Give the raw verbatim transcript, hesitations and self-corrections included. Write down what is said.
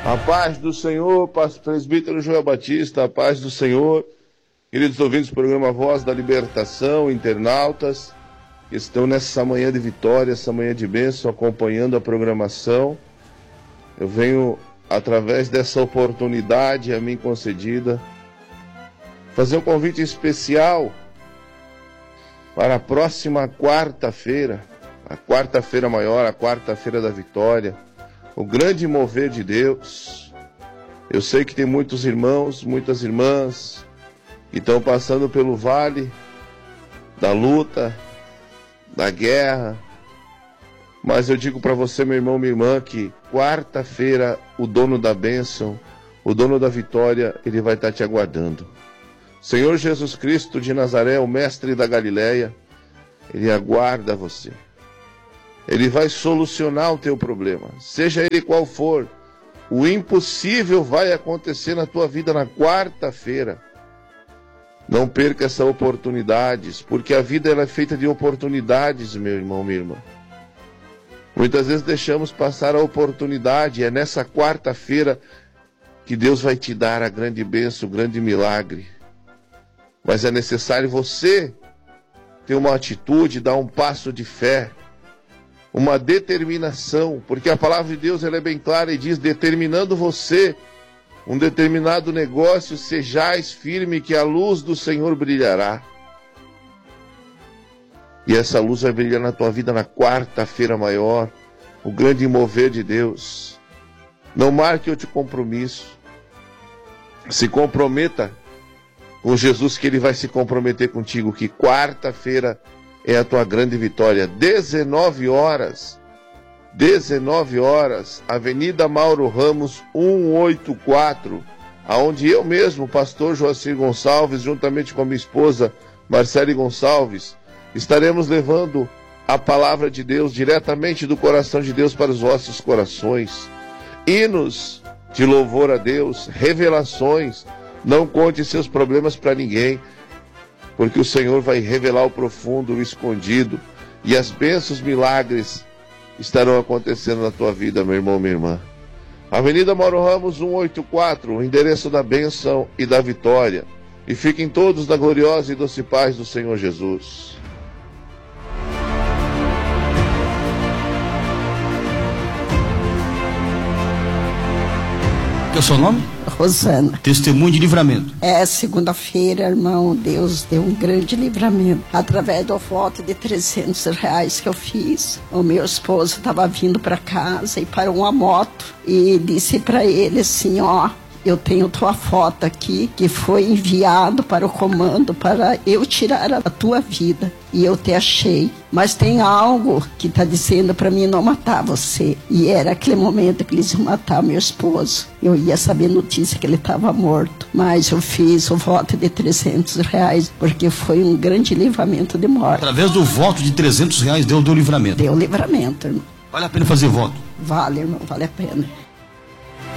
A paz do Senhor, presbítero Joel Batista, a paz do Senhor, queridos ouvintes do programa Voz da Libertação, internautas, que estão nessa manhã de vitória, essa manhã de bênção, acompanhando a programação. Eu venho, através dessa oportunidade a mim concedida, fazer um convite especial para a próxima quarta-feira, a quarta-feira maior, a quarta-feira da vitória, o grande mover de Deus. Eu sei que tem muitos irmãos, muitas irmãs que estão passando pelo vale da luta, da guerra, mas eu digo para você, meu irmão, minha irmã, que quarta-feira o dono da bênção, o dono da vitória, ele vai estar te aguardando. Senhor Jesus Cristo de Nazaré, o mestre da Galileia, ele aguarda você. Ele vai solucionar o teu problema, seja ele qual for. O impossível vai acontecer na tua vida na quarta-feira. Não perca essa oportunidade, porque a vida ela é feita de oportunidades, meu irmão, minha irmã. Muitas vezes deixamos passar a oportunidade, é nessa quarta-feira que Deus vai te dar a grande bênção, o grande milagre. Mas é necessário você ter uma atitude, dar um passo de fé, uma determinação, porque a palavra de Deus ela é bem clara e diz, determinando você um determinado negócio, sejais firme que a luz do Senhor brilhará. E essa luz vai brilhar na tua vida na quarta-feira maior, o grande mover de Deus. Não marque outro compromisso. Se comprometa com Jesus, que Ele vai se comprometer contigo, que quarta-feira é a tua grande vitória. dezenove horas, dezenove horas, Avenida Mauro Ramos, cento e oitenta e quatro, aonde eu mesmo, pastor Joacir Gonçalves, juntamente com a minha esposa Marcele Gonçalves, estaremos levando a palavra de Deus diretamente do coração de Deus para os vossos corações. Hinos de louvor a Deus, revelações. Não conte seus problemas para ninguém, porque o Senhor vai revelar o profundo, o escondido, e as bênçãos, milagres estarão acontecendo na tua vida, meu irmão, minha irmã. Avenida Mauro Ramos, cento e oitenta e quatro, o endereço da bênção e da vitória. E fiquem todos na gloriosa e doce paz do Senhor Jesus. Que é o seu nome? Rosana. Testemunho de livramento. É, segunda-feira, irmão, Deus deu um grande livramento. Através do voto de trezentos reais que eu fiz, o meu esposo estava vindo para casa e parou uma moto e disse para ele assim, ó, eu tenho tua foto aqui, que foi enviado para o comando para eu tirar a tua vida. E eu te achei. Mas tem algo que está dizendo para mim não matar você. E era aquele momento que eles iam matar meu esposo. Eu ia saber notícia que ele estava morto. Mas eu fiz o voto de trezentos reais, porque foi um grande livramento de morte. Através do voto de trezentos reais deu, deu livramento. Deu livramento, irmão. Vale a pena fazer voto? Vale, irmão, vale a pena.